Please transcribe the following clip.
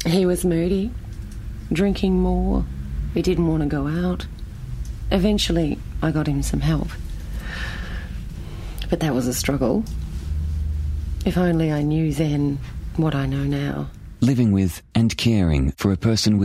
He was moody, drinking more. He didn't want to go out. Eventually, I got him some help. But that was a struggle. If only I knew then what I know now. Living with and caring for a person with